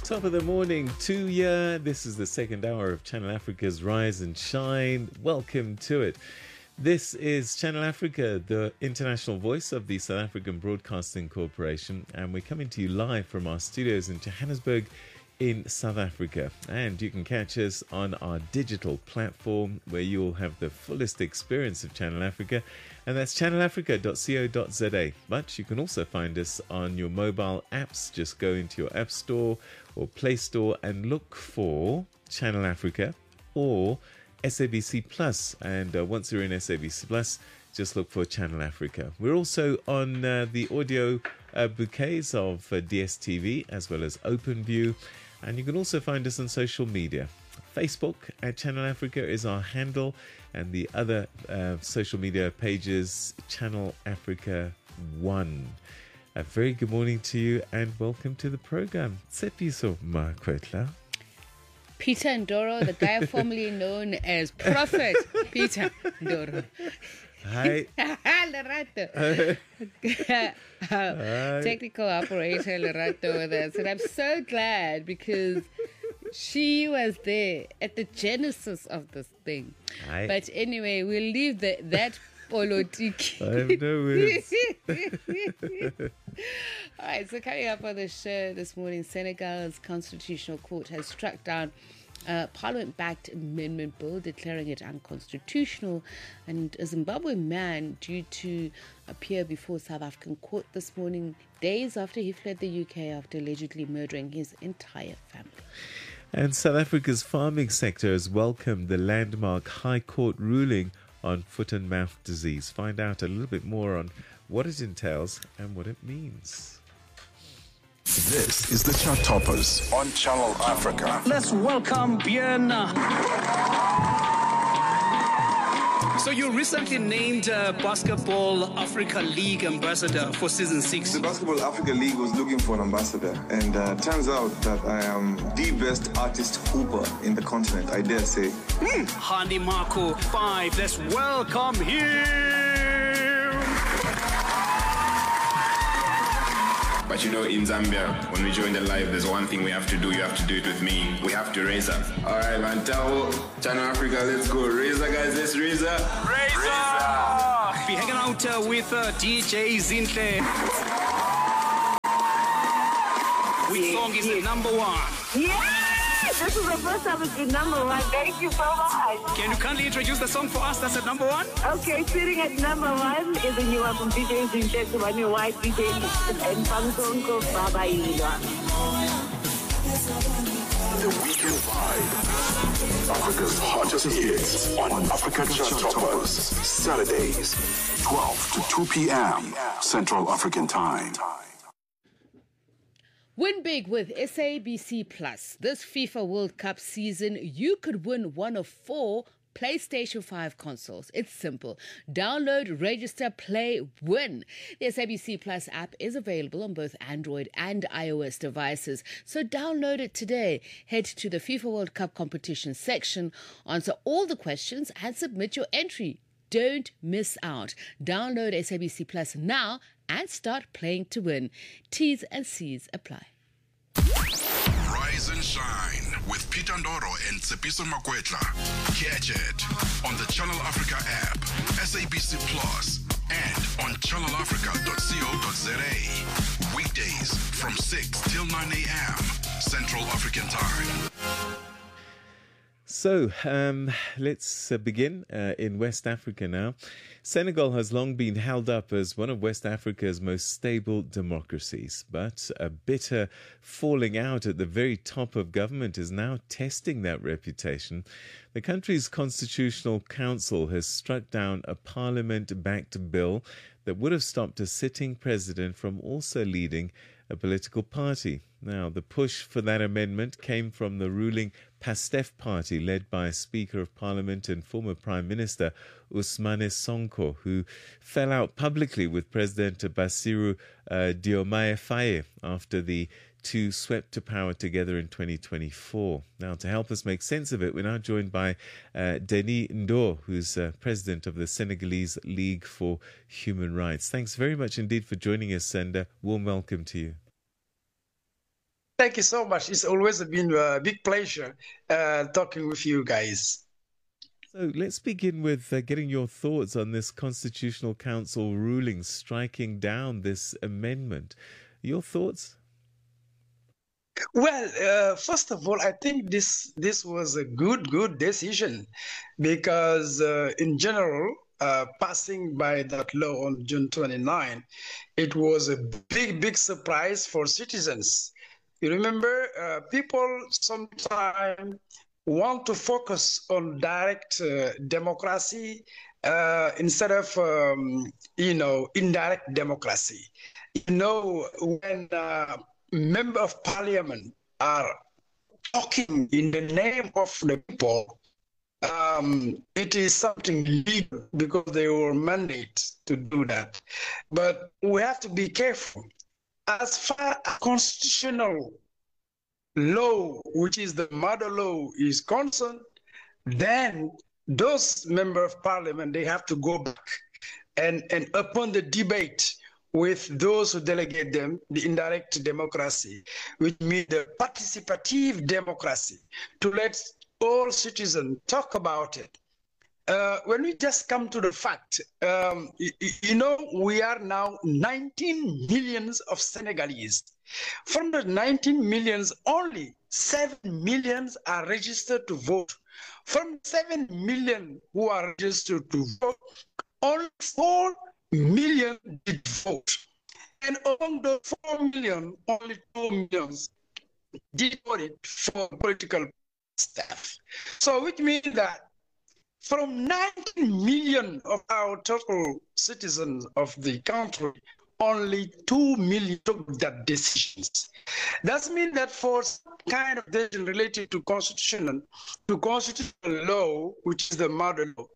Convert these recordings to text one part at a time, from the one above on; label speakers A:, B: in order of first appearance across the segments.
A: Top of the morning to ya. This is the second hour of Channel Africa's Rise and Shine. Welcome to it. This is Channel Africa, the international voice of the South African Broadcasting Corporation, and we're coming to you live from our studios in Johannesburg in South Africa. And you can catch us on our digital platform where you'll have the fullest experience of Channel Africa, and that's channelafrica.co.za. But you can also find us on your mobile apps. Just go into your App Store or Play Store and look for Channel Africa or SABC Plus. And once you're in SABC Plus, just look for Channel Africa. We're also on the audio bouquets of DSTV as well as OpenView. And you can also find us on social media. Facebook at Channel Africa is our handle, and the other social media pages, Channel Africa 1. A very good morning to you and welcome to the program. Tshepiso Makwetla.
B: Peter Ndoro, the guy formerly known as Prophet Peter Ndoro.
A: Hi.
B: Lerato. Technical operator Lerato with us. And I'm so glad because she was there at the genesis of this thing.
A: Hi.
B: But anyway, we'll leave that politique.
A: I have no words.
B: All right, so coming up on the show this morning, Senegal's Constitutional Court has struck down a Parliament-backed amendment bill declaring it unconstitutional, and a Zimbabwean man due to appear before South African court this morning, days after he fled the UK after allegedly murdering his entire family.
A: And South Africa's farming sector has welcomed the landmark High Court ruling on foot and mouth disease. Find out a little bit more on what it entails and what it means.
C: This is the Chart Toppers on Channel Africa.
D: Let's welcome Bien. So you recently named Basketball Africa League ambassador for season 6.
E: The Basketball Africa League was looking for an ambassador, and turns out that I am the best artist hooper in the continent, I dare say.
D: Handy Marco 5. Let's welcome him.
F: But you know, in Zambia, when we join the live, there's one thing we have to do. You have to do it with me. We have to raise up. All right, man. Channel Africa, let's go. Raise up, guys. Let's raise up.
D: Raise up. Be hanging out with DJ Zinhle. Which song is the number one?
G: Yes! This is the first time it's been number one. Thank you so much.
D: Can you kindly introduce the song for us that's at number one?
G: Okay, sitting at number one is a new one from DJ Zinhle to one new white DJ and Pangsonko Baba Ilwa.
C: The Weekend Vibe. Africa's hottest hits on Africa Chart Toppers. Saturdays, 12 to 2 p.m. Central African Time.
B: Win big with SABC Plus. This FIFA World Cup season, you could win one of 4 PlayStation 5 consoles. It's simple. Download, register, play, win. The SABC Plus app is available on both Android and iOS devices, so download it today. Head to the FIFA World Cup competition section, answer all the questions and submit your entry. Don't miss out. Download SABC Plus now and start playing to win. T's and C's apply.
C: Rise and Shine with Peter Ndoro and Tshepiso Makwetla. Catch it on the Channel Africa app, SABC Plus, and on channelafrica.co.za. Weekdays from 6 till 9 a.m. Central African Time.
A: So let's begin in West Africa now. Senegal has long been held up as one of West Africa's most stable democracies, but a bitter falling out at the very top of government is now testing that reputation. The country's Constitutional Council has struck down a parliament-backed bill that would have stopped a sitting president from also leading a political party. Now, the push for that amendment came from the ruling PASTEF party led by Speaker of Parliament and former Prime Minister Ousmane Sonko, who fell out publicly with President Bassirou Diomaye Faye after the two swept to power together in 2024. Now, to help us make sense of it, we're now joined by Denis Ndo, who's president of the Senegalese League for Human Rights. Thanks very much indeed for joining us, and warm welcome to you.
H: Thank you so much. It's always been a big pleasure talking with you guys.
A: So let's begin with getting your thoughts on this Constitutional Council ruling striking down this amendment. Your thoughts?
H: Well, first of all, I think this was a good decision because in general, passing by that law on June 29, it was a big surprise for citizens. You remember, people sometimes want to focus on direct democracy instead of, indirect democracy. When members of parliament are talking in the name of the people, it is something legal because they were mandated to do that. But we have to be careful. As far as constitutional law, which is the mother law, is concerned, then those members of parliament, they have to go back and upon the debate with those who delegate them, the indirect democracy, which means the participative democracy, to let all citizens talk about it. When we just come to the fact, we are now 19 millions of Senegalese. From the 19 millions, only 7 millions are registered to vote. From 7 million who are registered to vote, only 4 million did vote. And among the 4 million, only 2 million did vote for political staff. So which means that from 19 million of our total citizens of the country, only 2 million took that decisions. That means that for some kind of decision related to constitutional law, which is the mother law,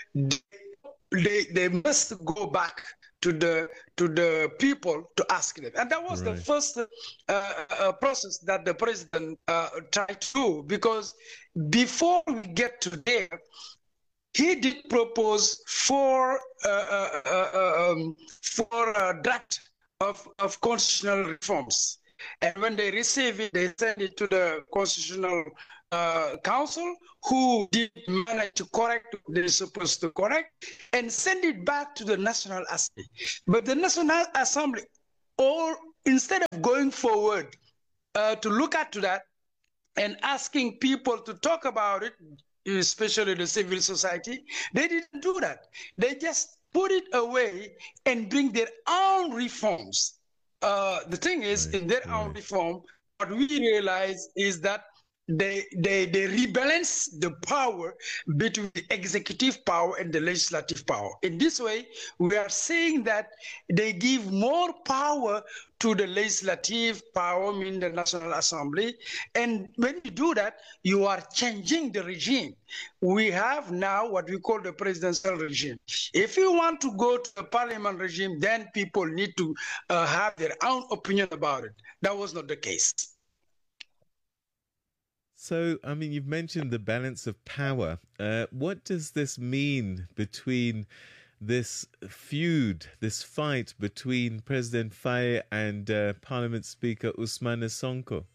H: they must go back to the people to ask them. And that was the first process that the president tried to do, because before we get to there, he did propose four draft of constitutional reforms. And when they receive it, they send it to the Constitutional Council, who did manage to correct what they're supposed to correct, and send it back to the National Assembly. But the National Assembly, instead of going forward to look at that and asking people to talk about it, especially the civil society, they didn't do that. They just put it away and bring their own reforms. The thing is, in their own reform, what we realize is that they rebalance the power between the executive power and the legislative power. In this way, we are saying that they give more power to the legislative power, meaning the National Assembly. And when you do that, you are changing the regime. We have now what we call the presidential regime. If you want to go to the parliament regime, then people need to have their own opinion about it. That was not the case.
A: So, I mean, you've mentioned the balance of power. What does this mean between this feud, this fight between President Faye and Parliament Speaker Ousmane Sonko?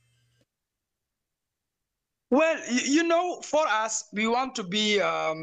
H: Well, for us, we want to be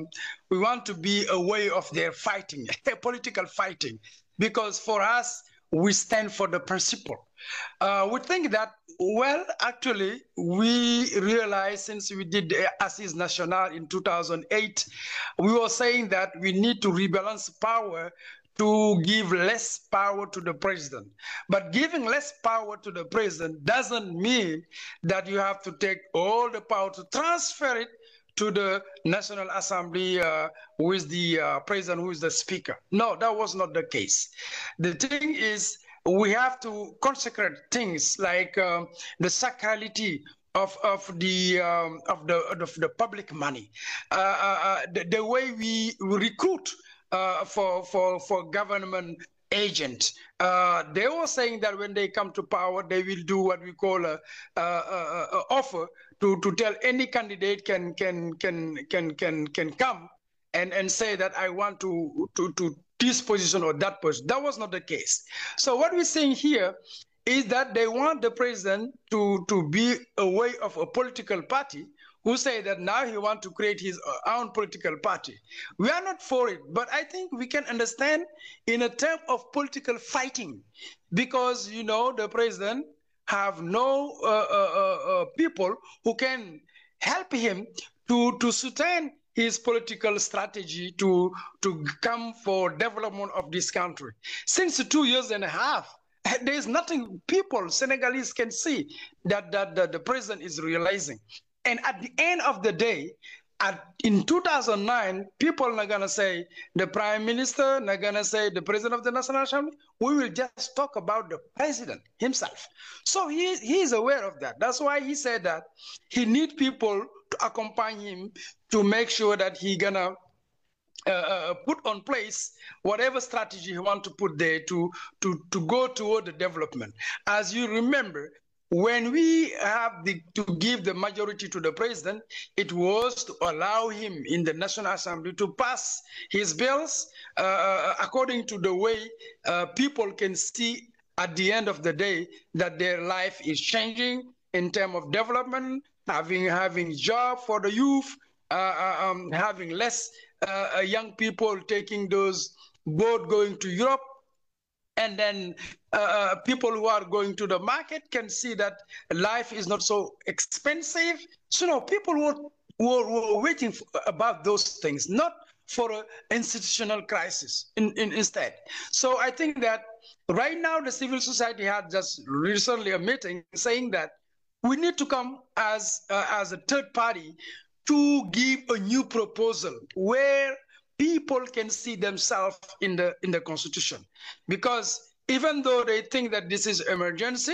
H: aware of their fighting, political fighting, because for us, we stand for the principle. We think that, actually, we realized since we did the Assises Nationales in 2008, we were saying that we need to rebalance power to give less power to the president. But giving less power to the president doesn't mean that you have to take all the power to transfer it to the National Assembly with the president who is the speaker. No, that was not the case. The thing is, we have to consecrate things like the sacrality of the public money, the way we recruit for government agent. They were saying that when they come to power, they will do what we call a offer to tell any candidate can come and say that I want to this position or that position. That was not the case. So what we're saying here is that they want the president to be a way of a political party who say that now he wants to create his own political party. We are not for it, but I think we can understand in a term of political fighting, because, you know, the president have no people who can help him to sustain his political strategy to come for development of this country. Since 2 years and a half, there is nothing people, Senegalese, can see that the president is realizing. And at the end of the day, in 2009, people are not going to say the prime minister, not going to say the president of the National Assembly. We will just talk about the president himself. So he is aware of that. That's why he said that he needs people to accompany him to make sure that he going to put on place whatever strategy he wants to put there to go toward the development. As you remember, when we have to give the majority to the president, it was to allow him in the National Assembly to pass his bills according to the way people can see at the end of the day that their life is changing in terms of development, having job for the youth, having less young people taking those boat going to Europe. And then people who are going to the market can see that life is not so expensive. So no, people were waiting about those things, not for an institutional crisis instead. So I think that right now the civil society had just recently a meeting saying that we need to come as a third party to give a new proposal where people can see themselves in the Constitution. Because even though they think that this is emergency,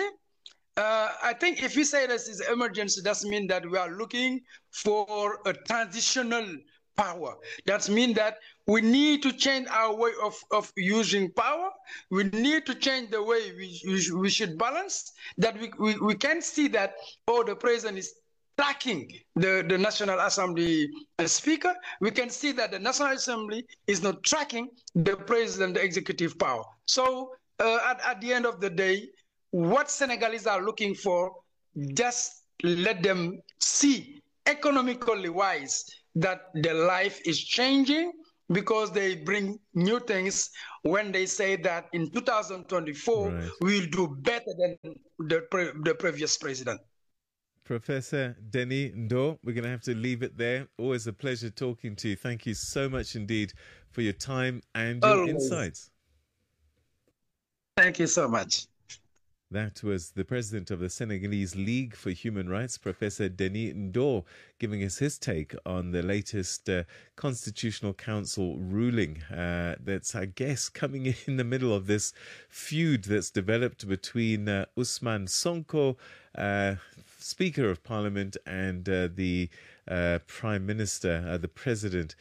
H: I think if we say this is emergency, that means that we are looking for a transitional power. That means that we need to change our way of using power. We need to change the way we should balance, that we can see that, oh, the president is tracking the National Assembly speaker. We can see that the National Assembly is not tracking the president, the executive power. So at the end of the day, what Senegalese are looking for, just let them see economically wise that their life is changing, because they bring new things when they say that in 2024, we'll do better than the previous president.
A: Professor Denis Ndor, we're going to have to leave it there. Always a pleasure talking to you. Thank you so much indeed for your time and your insights.
H: Thank you so much.
A: That was the president of the Senegalese League for Human Rights, Professor Denis Ndor, giving us his take on the latest Constitutional Council ruling that's, I guess, coming in the middle of this feud that's developed between Ousmane Sonko, Speaker of Parliament, and the Prime Minister, the President,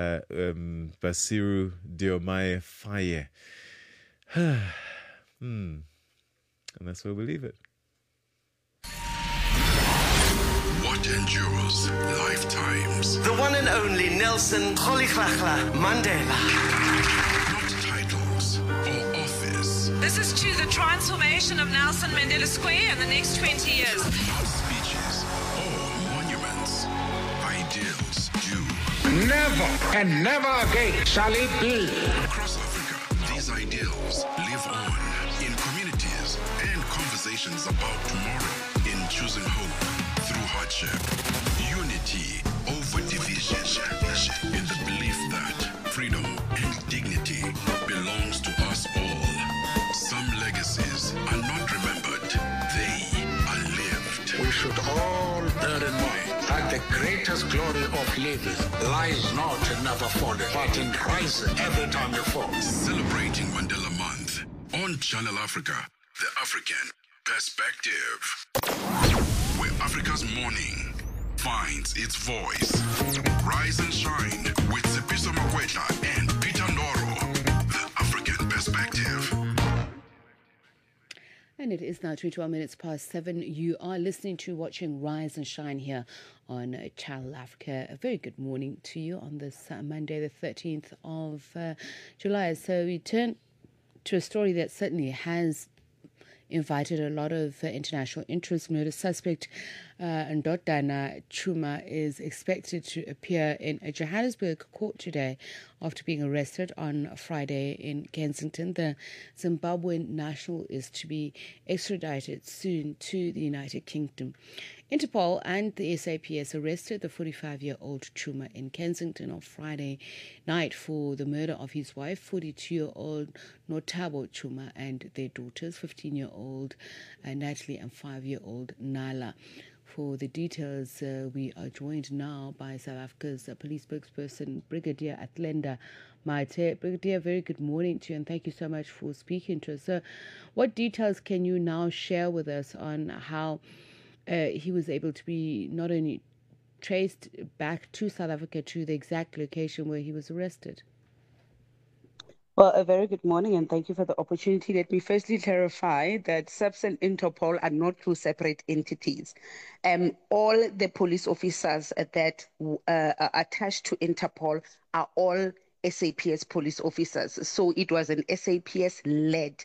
A: Bassirou Diomaye Faye. And that's where we leave it.
C: What endures lifetimes?
I: The one and only Nelson Rolihlahla Mandela.
C: Not titles or office.
J: This is to the transformation of Nelson Mandela Square in the next 20 years.
C: Not speeches or monuments. Ideals do.
K: Never and never again shall it be.
C: Across Africa, these ideals live on in communities and conversations about tomorrow, in choosing hope through hardship, unity over division, in the belief that freedom and dignity belongs to us all. Some legacies are not remembered, they are lived.
K: We should all bear in mind that the greatest glory of living lies not in never falling, but in rising every time you fall.
C: Celebrating Mandela Month on Channel Africa, the African Perspective, where Africa's morning finds its voice. Rise and shine with Tsepiso Makwetla and Peter Ndoro, the African Perspective.
B: And it is now 21 minutes past 7. You are listening to, watching Rise and Shine here on Channel Africa. A very good morning to you on this Monday, the 13th of July. So we turn to a story that certainly has invited a lot of international interest. Murder suspect Ndodana Chuma is expected to appear in a Johannesburg court today after being arrested on Friday in Kensington. The Zimbabwean national is to be extradited soon to the United Kingdom. Interpol and the SAPS arrested the 45-year-old Chuma in Kensington on Friday night for the murder of his wife, 42-year-old Notabo Chuma, and their daughters, 15-year-old Natalie and 5-year-old Nala. For the details, we are joined now by South Africa's police spokesperson, Brigadier Athlenda Mathe. Brigadier, very good morning to you, and thank you so much for speaking to us. So, what details can you now share with us on how he was able to be not only traced back to South Africa to the exact location where he was arrested?
L: Well, a very good morning, and thank you for the opportunity. Let me firstly clarify that SAPS and Interpol are not two separate entities. All the police officers that are attached to Interpol are all SAPS police officers. So it was an SAPS-led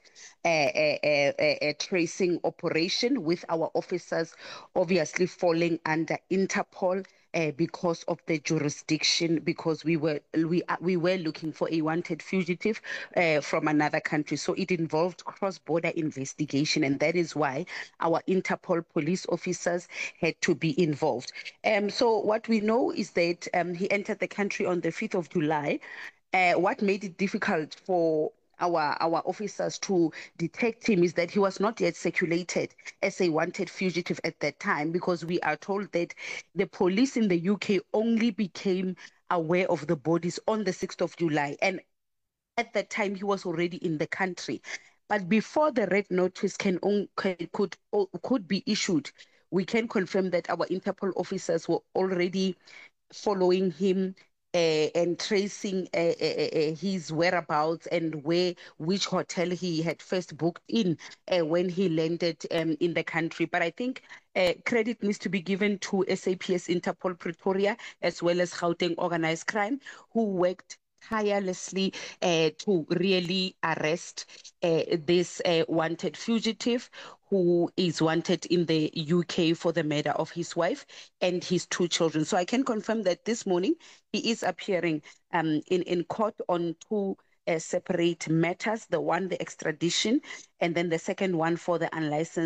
L: tracing operation with our officers obviously falling under Interpol because of the jurisdiction, because we were looking for a wanted fugitive from another country. So it involved cross-border investigation, and that is why our Interpol police officers had to be involved. So what we know is that he entered the country on the 5th of July. What made it difficult for our officers to detect him is that he was not yet circulated as a wanted fugitive at that time, because we are told that the police in the UK only became aware of the bodies on the 6th of July. And at that time, he was already in the country. But before the red notice could be issued, we can confirm that our Interpol officers were already following him and tracing his whereabouts and which hotel he had first booked in when he landed in the country. But I think credit needs to be given to SAPS Interpol Pretoria as well as Gauteng Organized Crime, who worked tirelessly to really arrest this wanted fugitive who is wanted in the UK for the murder of his wife and his 2 children. So I can confirm that this morning he is appearing in court on 2 separate matters. The one, the extradition, and then the second one for the unlicensed